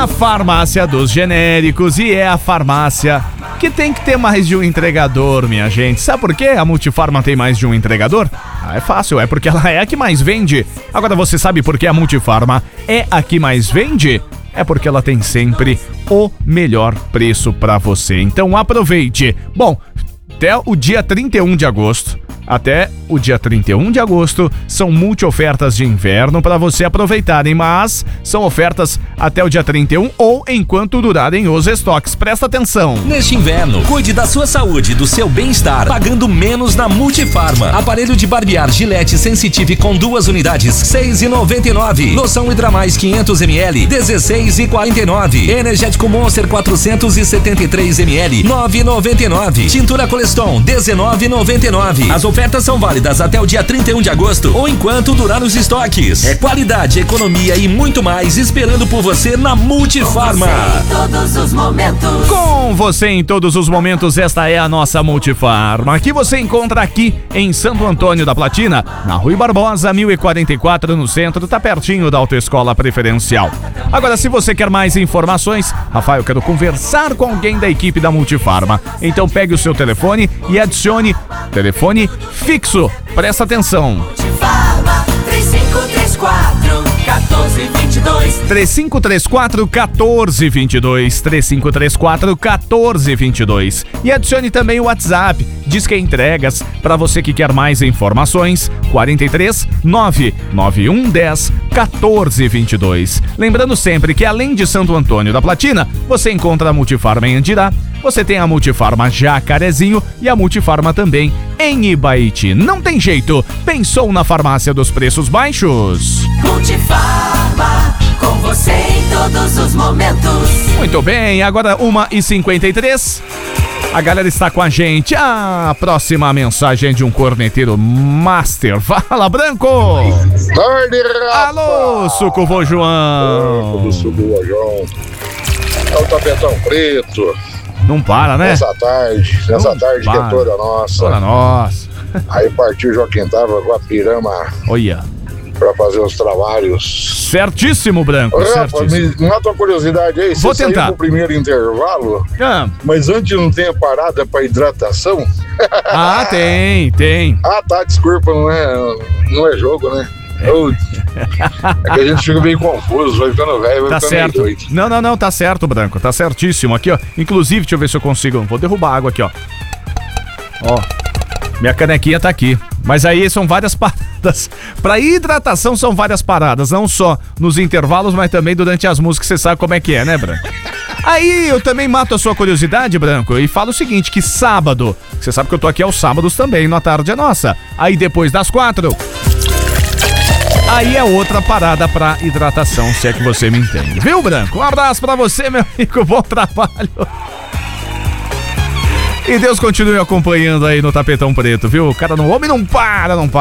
a farmácia dos genéricos e é a farmácia que tem que ter mais de um entregador, minha gente. Sabe por quê a Multifarma tem mais de um entregador? É fácil, é porque ela é a que mais vende. Agora você sabe por que a Multifarma é a que mais vende? É porque ela tem sempre o melhor preço pra você. Então aproveite. Bom, até o dia 31 de agosto. Até o dia 31 de agosto são multi-ofertas de inverno para você aproveitarem, mas são ofertas até o dia 31 ou enquanto durarem os estoques. Presta atenção. Neste inverno, cuide da sua saúde e do seu bem-estar, pagando menos na Multifarma. Aparelho de barbear Gillette Sensitive com 2 unidades, R$ 6,99. Loção Hidramais 500ml, R$ 16,49. Energético Monster 473ml, R$ 9,99. Tintura Coleston, R$ 19,99. As ofertas são válidas até o dia 31 de agosto ou enquanto durar os estoques. É qualidade, economia e muito mais esperando por você na Multifarma. Com você em todos os momentos, esta é a nossa Multifarma, que você encontra aqui em Santo Antônio da Platina, na Rui Barbosa, 1044 no centro, tá pertinho da Autoescola Preferencial. Agora, se você quer mais informações, Rafael, eu quero conversar com alguém da equipe da Multifarma. Então pegue o seu telefone e adicione telefone fixo. Presta atenção. Multifarma 3534 1422. 3534 1422. E adicione também o WhatsApp. Diz que é entregas para você que quer mais informações. 43 99110 1422. Lembrando sempre que além de Santo Antônio da Platina, você encontra a Multifarma em Andirá. Você tem a Multifarma Jacarezinho e a Multifarma também em Ibaiti. Não tem jeito. Pensou na farmácia dos preços baixos? Multifarma, com você em todos os momentos. Muito bem, agora 1h53. A galera está com a gente. A próxima mensagem de um corneteiro master. Fala, Branco! Tarde, Rafa! Alô, Sucuvô João! Do Sucuvô João. É o Tapetão Preto. Não para, né? Nessa tarde que é toda nossa. Toda nossa. Aí partiu Joaquim Tava com a Pirama. Olha. Pra fazer os trabalhos. Certíssimo, Branco. Rafa, mata a curiosidade aí. Vou você tentar. Saiu pro primeiro intervalo, mas antes não tem a parada pra hidratação? Ah, tem. Ah, tá, desculpa, não é jogo, né? É que a gente fica meio confuso, vai ficando velho, vai tá ficando certo. meio doido. Não, tá certo, Branco, tá certíssimo. Aqui, ó, inclusive, deixa eu ver se eu consigo, vou derrubar a água aqui, ó. Ó, minha canequinha tá aqui. Mas aí são várias paradas. Pra hidratação são várias paradas, não só nos intervalos, mas também durante as músicas, você sabe como é que é, né, Branco? Aí eu também mato a sua curiosidade, Branco, e falo o seguinte, que sábado, você sabe que eu tô aqui aos sábados também, na Tarde é Nossa. Aí depois das 4... Aí é outra parada pra hidratação, se é que você me entende. Viu, Branco? Um abraço pra você, meu amigo. Bom trabalho. E Deus continue acompanhando aí no Tapetão Preto, viu? O cara, o homem não para.